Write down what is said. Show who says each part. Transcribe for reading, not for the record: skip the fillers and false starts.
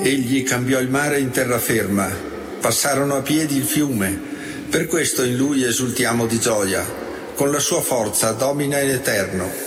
Speaker 1: Egli cambiò il mare in terraferma, passarono a piedi il fiume, per questo in Lui esultiamo di gioia, con la sua forza domina in eterno.